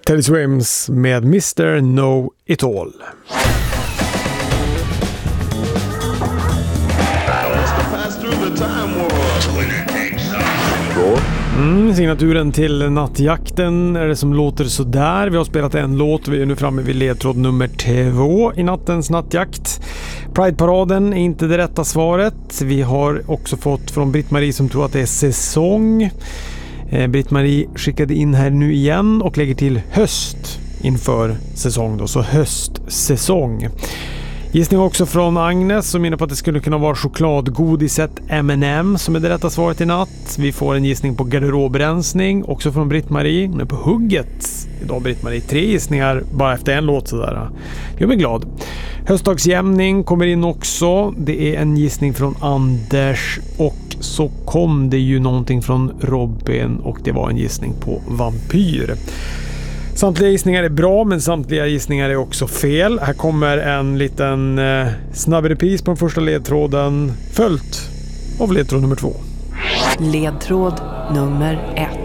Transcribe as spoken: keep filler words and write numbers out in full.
Teddy Swims med mister Know It All. Mm, signaturen till nattjakten är det som låter så där. Vi har spelat en låt och vi är nu framme vid ledtråd nummer två i nattens nattjakt. Pride-paraden är inte det rätta svaret. Vi har också fått från Britt-Marie som tror att det är säsong. Eh, Britt-Marie skickade in här nu igen och lägger till höst inför säsong då, så höstsäsong. Gissning också från Agnes som menar på att det skulle kunna vara chokladgodiset M and M som är det rätta svaret i natt. Vi får en gissning på garderobrensning också från Britt-Marie. Hon är på hugget idag, Britt-Marie. Tre gissningar bara efter en låt sådär. Jag blir glad. Höstdagsjämning kommer in också. Det är en gissning från Anders och så kom det ju någonting från Robin och det var en gissning på vampyr. Samtliga gissningar är bra, men samtliga gissningar är också fel. Här kommer en liten eh, snabb repris på den första ledtråden, följt av ledtråd nummer två. Ledtråd nummer ett.